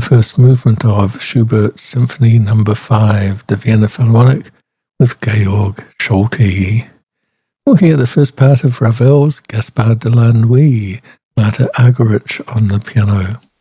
first movement of Schubert's Symphony No. 5, the Vienna Philharmonic, with Georg Scholti. We'll hear the first part of Ravel's Gaspard de la Nuit, Marta Argerich on the piano.